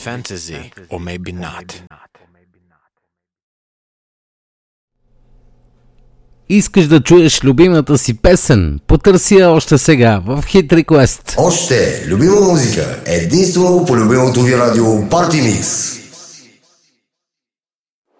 fantasy, or maybe not. Искаш да чуеш любимата си песен? Потърси я още сега в Hit Request. Още любима музика единствено по любимото ви радио Party Mix.